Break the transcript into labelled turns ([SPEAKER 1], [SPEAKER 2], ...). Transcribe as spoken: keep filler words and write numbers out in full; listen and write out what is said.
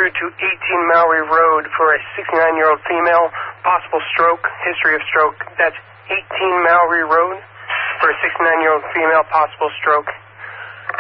[SPEAKER 1] through to eighteen Mallory Road for a sixty-nine-year-old female, possible stroke, history of stroke. That's eighteen Mallory Road for a sixty-nine-year-old female, possible stroke.